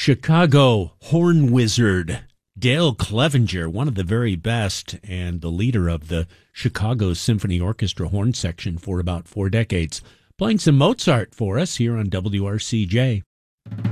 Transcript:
Chicago horn wizard Dale Clevenger, one of the very best and the leader of the Chicago Symphony Orchestra horn section for about 4 decades, playing some Mozart for us here on WRCJ.